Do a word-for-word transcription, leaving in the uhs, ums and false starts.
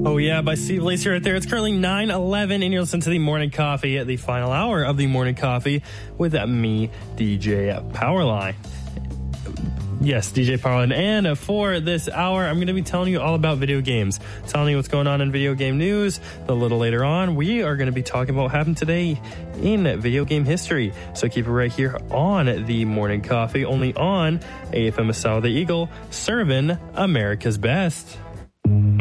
Oh yeah, by Steve Lacy right there. It's currently nine eleven, and you're listening to the Morning Coffee at the final hour of the Morning Coffee with me, D J Powerline. Yes, D J Powerline. And for this hour, I'm going to be telling you all about video games, telling you what's going on in video game news. A little later on, we are going to be talking about what happened today in video game history. So keep it right here on the Morning Coffee, only on A F M Estado the Eagle, serving America's best.